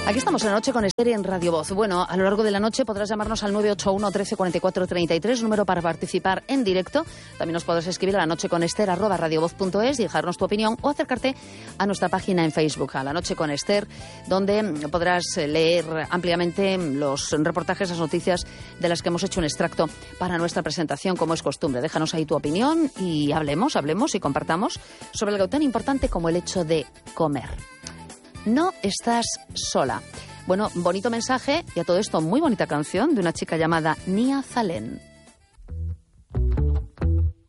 Aquí estamos en la noche con Esther en Radio Voz. Bueno, a lo largo de la noche podrás llamarnos al 981 13 44 33, número para participar en directo. También nos podrás escribir a lanocheconester@radiovoz.es y dejarnos tu opinión o acercarte a nuestra página en Facebook, a La Noche con Esther, donde podrás leer ampliamente los reportajes, las noticias de las que hemos hecho un extracto para nuestra presentación, como es costumbre. Déjanos ahí tu opinión y hablemos y compartamos sobre algo tan importante como el hecho de comer. No estás sola. Bueno, bonito mensaje y a todo esto muy bonita canción de una chica llamada Nia Zalén.